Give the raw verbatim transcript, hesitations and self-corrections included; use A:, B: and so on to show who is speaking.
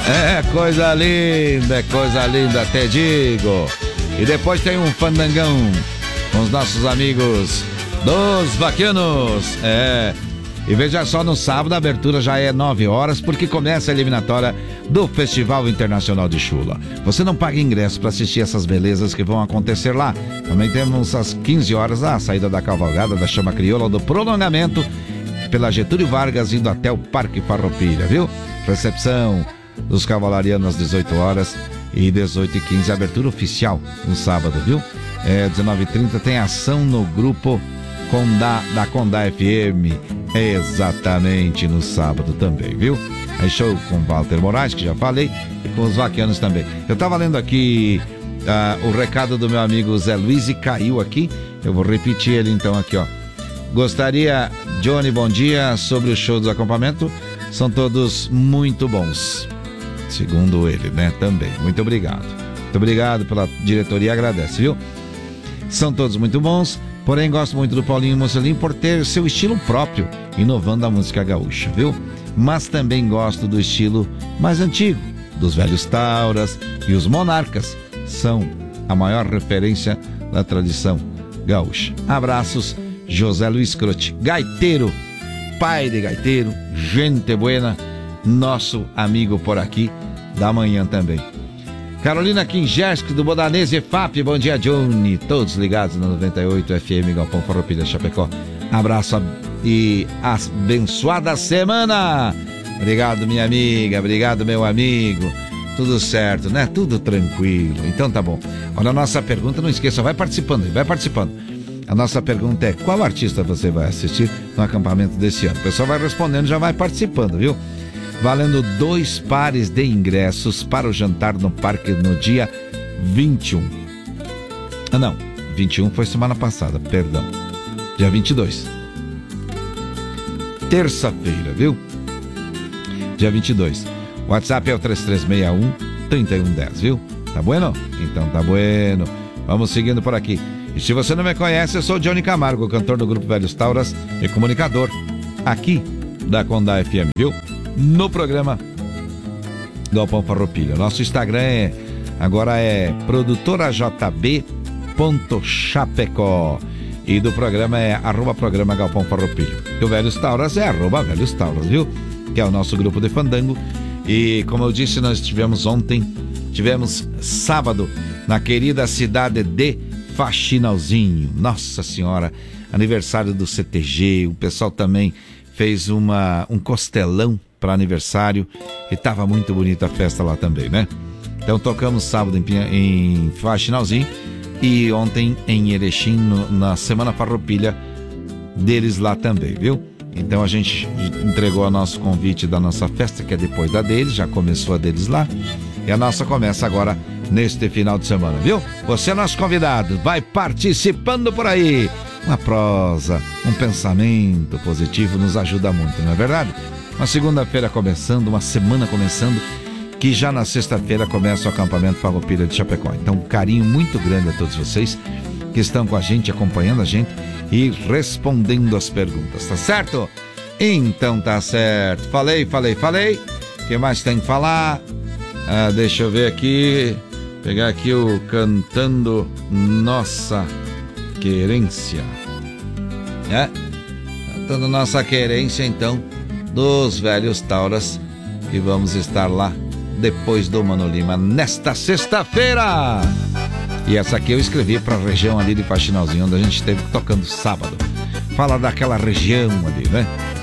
A: É coisa linda, é coisa linda, até digo. E depois tem um fandangão com os nossos amigos dos vaquianos. É. E veja só, no sábado a abertura já é nove horas, porque começa a eliminatória do Festival Internacional de Chula. Você não paga ingresso para assistir essas belezas que vão acontecer lá. Também temos às quinze horas a saída da cavalgada da Chama Crioula do prolongamento pela Getúlio Vargas, indo até o Parque Farroupilha, viu? Recepção dos cavalarianos às dezoito horas e dezoito e quinze, abertura oficial no sábado, viu? É, dezenove e trinta tem ação no grupo Condá, da Condá F M, exatamente no sábado também, viu? Aí show com Walter Moraes, que já falei, e com os vaquianos também. Eu tava lendo aqui uh, o recado do meu amigo Zé Luiz e caiu aqui, eu vou repetir ele então aqui, ó. Gostaria, Johnny, bom dia, sobre o show do acampamento, são todos muito bons, segundo ele, né, também, muito obrigado. Muito obrigado pela diretoria, agradece, viu? São todos muito bons, porém gosto muito do Paulinho Mocelin por ter seu estilo próprio, inovando a música gaúcha, viu? Mas também gosto do estilo mais antigo, dos velhos Tauras, e os Monarcas são a maior referência da tradição gaúcha. Abraços, José Luiz Crote, gaiteiro, pai de gaiteiro, gente buena, nosso amigo por aqui da manhã também. Carolina Kingerski do Bodanese F A P, bom dia, Johnny, todos ligados na noventa e oito F M Galpão Farroupilha, Chapecó. Abraço e abençoada semana. Obrigado, minha amiga, obrigado, meu amigo. Tudo certo, né? Tudo tranquilo. Então tá bom. Olha a nossa pergunta, não esqueça, vai participando, vai participando. A nossa pergunta é: qual artista você vai assistir no acampamento desse ano? O pessoal vai respondendo, já vai participando, viu? Valendo dois pares de ingressos para o jantar no parque no dia vinte e um. Ah, não, vinte e um foi semana passada, perdão. Dia vinte e dois. Terça-feira, viu? Dia vinte e dois. O WhatsApp é o três três seis um, três um um zero, viu? Tá bueno? Então tá bueno. Vamos seguindo por aqui. E se você não me conhece, eu sou o Johnny Camargo, cantor do Grupo Velhos Tauras e comunicador aqui da Condá F M, viu? No programa Galpão Farroupilha. Nosso Instagram é, agora é produtora j b ponto chapecó e do programa é arroba programa Galpão Farroupilha. E o Velhos Tauras é arroba Velhos Tauras, viu? Que é o nosso grupo de fandango. E como eu disse, nós tivemos ontem, tivemos sábado na querida cidade de Faxinalzinho. Nossa Senhora, aniversário do C T G, o pessoal também fez uma, um costelão para aniversário e tava muito bonita a festa lá também, né? Então tocamos sábado em, em Faxinalzinho e ontem em Erechim, no, na Semana Farroupilha deles lá também, viu? Então a gente entregou o nosso convite da nossa festa, que é depois da deles, já começou a deles lá, e a nossa começa agora neste final de semana, viu? Você é nosso convidado, vai participando por aí. Uma prosa, um pensamento positivo nos ajuda muito, não é verdade? Uma segunda-feira começando, uma semana começando, que já na sexta-feira começa o acampamento Farroupilha de Chapecó. Então um carinho muito grande a todos vocês que estão com a gente, acompanhando a gente e respondendo as perguntas, tá certo? Então tá certo. Falei, falei, falei. O que mais tem que falar? Ah, deixa eu ver aqui. Pegar aqui o Cantando Nossa Querência. É? Cantando Nossa Querência, então, dos Velhos Tauras, que vamos estar lá depois do Mano Lima nesta sexta-feira. E essa aqui eu escrevi para a região ali de Faxinalzinho, onde a gente esteve tocando sábado. Fala daquela região ali, né?